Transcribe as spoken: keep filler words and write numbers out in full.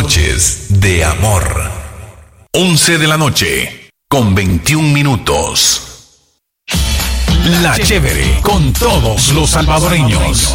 Noches de amor. once de la noche, con veintiún minutos. La Chévere, con todos los salvadoreños.